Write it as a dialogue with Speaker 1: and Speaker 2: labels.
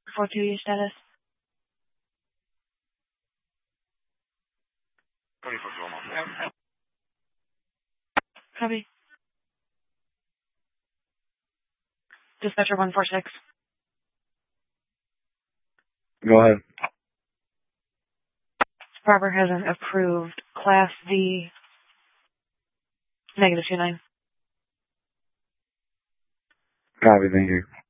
Speaker 1: 4-2, your status. Copy. Dispatcher 146.
Speaker 2: Go ahead.
Speaker 1: Barber has an approved Class D -29.
Speaker 2: Copy, thank you.